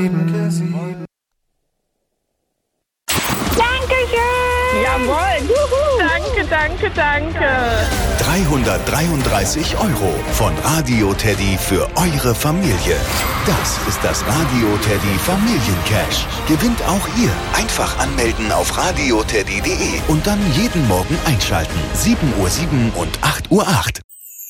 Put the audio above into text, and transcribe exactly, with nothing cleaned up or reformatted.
Dankeschön! Jawohl! Juhu. Danke, danke, danke! dreihundertdreiunddreißig Euro von Radio Teddy für eure Familie. Das ist das Radio Teddy Familiencash. Gewinnt auch ihr. Einfach anmelden auf radioteddy punkt de und dann jeden Morgen einschalten. sieben Uhr sieben und acht Uhr acht.